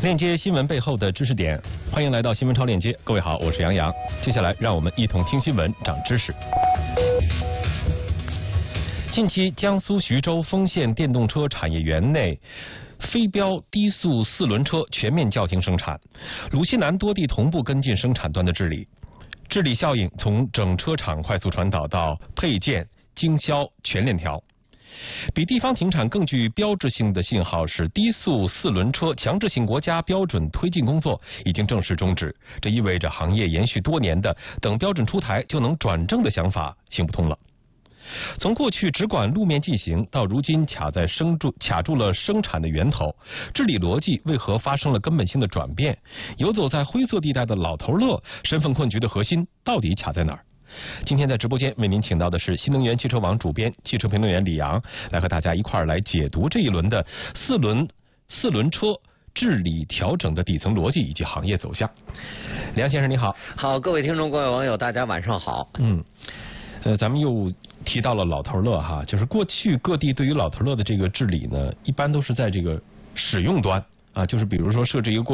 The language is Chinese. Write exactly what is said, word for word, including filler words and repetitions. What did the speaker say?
链接新闻背后的知识点，欢迎来到新闻超链接。各位好，我是杨洋。接下来让我们一同听新闻，长知识。近期，江苏徐州丰县电动车产业园内非标低速四轮车全面叫停生产，鲁西南多地同步跟进生产端的治理，治理效应从整车厂快速传导到配件、经销全链条。比地方停产更具标志性的信号是，低速四轮车强制性国家标准推进工作已经正式终止。这意味着行业延续多年的等标准出台就能转正的想法行不通了。从过去只管路面进行，到如今卡在生住卡住了生产的源头，治理逻辑为何发生了根本性的转变？游走在灰色地带的老头乐身份困局的核心到底卡在哪儿？今天在直播间为您请到的是新能源汽车网主编、汽车评论员李阳，来和大家一块儿来解读这一轮的四轮四轮车治理调整的底层逻辑以及行业走向。梁先生你好。 好，各位听众、各位网友，大家晚上好。 嗯，呃，咱们又提到了老头乐哈，就是过去各地对于老头乐的这个治理呢，一般都是在这个使用端啊，就是比如说设置一个过